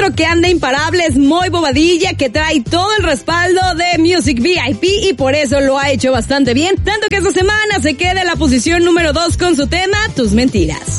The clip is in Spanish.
Otro que anda imparable es Moy Bobadilla, que trae todo el respaldo de Music VIP y por eso lo ha hecho bastante bien, tanto que esta semana se queda en la posición número 2 con su tema Tus Mentiras.